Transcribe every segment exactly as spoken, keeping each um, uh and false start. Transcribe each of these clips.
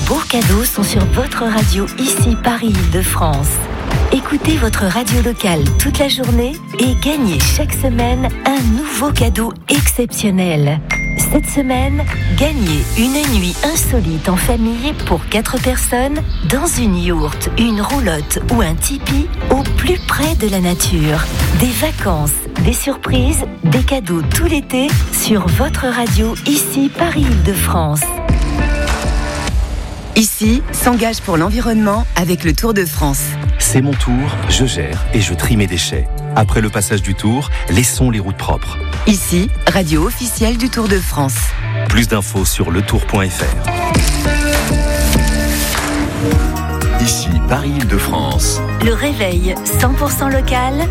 beaux cadeaux sont sur votre radio, ici Paris-Île-de-France. Écoutez votre radio locale toute la journée et gagnez chaque semaine un nouveau cadeau exceptionnel. Cette semaine, gagnez une nuit insolite en famille pour quatre personnes dans une yourte, une roulotte ou un tipi au plus près de la nature. Des vacances, des surprises, des cadeaux tout l'été sur votre radio, ici Paris-Île-de-France. Ici, s'engage pour l'environnement avec le Tour de France. C'est mon tour, je gère et je trie mes déchets. Après le passage du Tour, laissons les routes propres. Ici, radio officielle du Tour de France. Plus d'infos sur le tour point f r. Ici, Paris-Île-de-France. Le réveil cent pour cent local.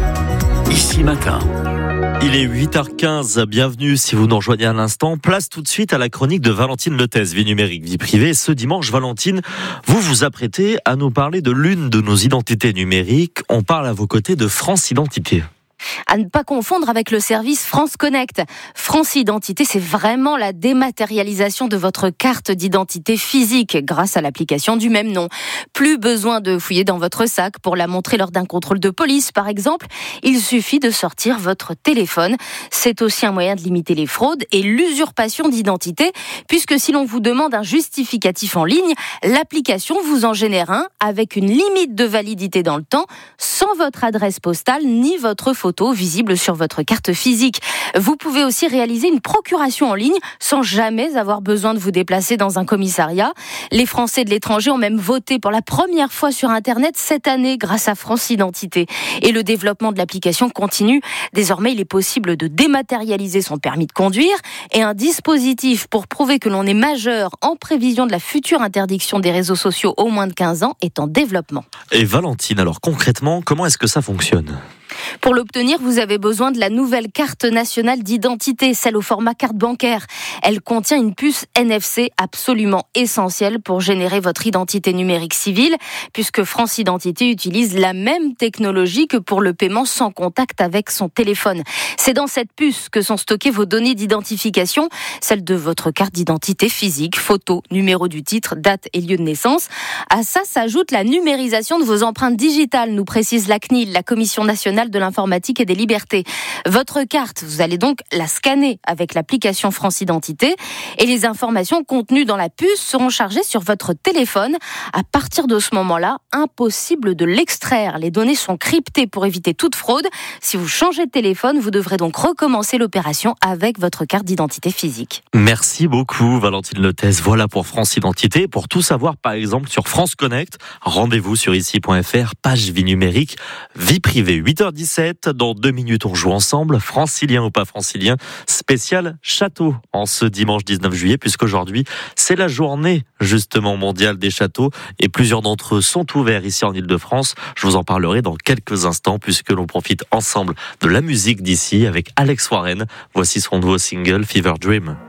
Ici matin. Il est huit heures quinze, bienvenue si vous nous rejoignez à l'instant. Place tout de suite à la chronique de Valentine Lethèse, vie numérique, vie privée. Ce dimanche, Valentine, vous vous apprêtez à nous parler de l'une de nos identités numériques. On parle à vos côtés de France Identité. À ne pas confondre avec le service France Connect. France Identité, c'est vraiment la dématérialisation de votre carte d'identité physique grâce à l'application du même nom. Plus besoin de fouiller dans votre sac pour la montrer lors d'un contrôle de police, par exemple. Il suffit de sortir votre téléphone. C'est aussi un moyen de limiter les fraudes et l'usurpation d'identité, puisque si l'on vous demande un justificatif en ligne, l'application vous en génère un avec une limite de validité dans le temps, sans votre adresse postale ni votre photo visible sur votre carte physique. Vous pouvez aussi réaliser une procuration en ligne sans jamais avoir besoin de vous déplacer dans un commissariat. Les Français de l'étranger ont même voté pour la première fois sur Internet cette année grâce à France Identité. Et le développement de l'application continue. Désormais, il est possible de dématérialiser son permis de conduire et un dispositif pour prouver que l'on est majeur en prévision de la future interdiction des réseaux sociaux aux moins de quinze ans est en développement. Et Valentine, alors concrètement, comment est-ce que ça fonctionne ? Pour l'obtenir, vous avez besoin de la nouvelle carte nationale d'identité, celle au format carte bancaire. Elle contient une puce N F C absolument essentielle pour générer votre identité numérique civile, puisque France Identité utilise la même technologie que pour le paiement sans contact avec son téléphone. C'est dans cette puce que sont stockées vos données d'identification, celles de votre carte d'identité physique, photo, numéro du titre, date et lieu de naissance. À ça s'ajoute la numérisation de vos empreintes digitales, nous précise la C N I L, la Commission nationale de l'informatique et des libertés. Votre carte, vous allez donc la scanner avec l'application France Identité et les informations contenues dans la puce seront chargées sur votre téléphone. À partir de ce moment-là, impossible de l'extraire. Les données sont cryptées pour éviter toute fraude. Si vous changez de téléphone, vous devrez donc recommencer l'opération avec votre carte d'identité physique. Merci beaucoup Valentine Lethèse. Voilà pour France Identité. Pour tout savoir par exemple sur France Connect, rendez-vous sur ici point f r, page vie numérique, vie privée. huit heures dix-sept, dans deux minutes on joue ensemble, francilien ou pas francilien, spécial château en ce dimanche dix-neuf juillet, puisqu'aujourd'hui c'est la journée justement mondiale des châteaux et plusieurs d'entre eux sont ouverts ici en Île-de-France. Je vous en parlerai dans quelques instants puisque l'on profite ensemble de la musique d'ici avec Alex Warren. Voici son nouveau single Fever Dream.